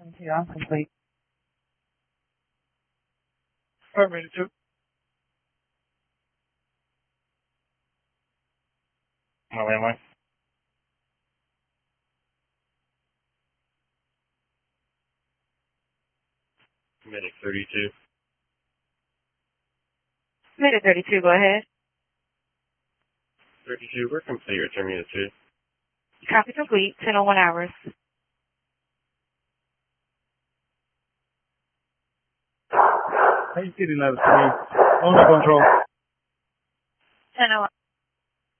Yeah, I'm complete. Permitted to. My landline. Medic 32. Medic 32, go ahead. 32, we're complete. Return me to 2. Copy complete, 10:01 hours. Hey, City level 3. Owner control. 10:01.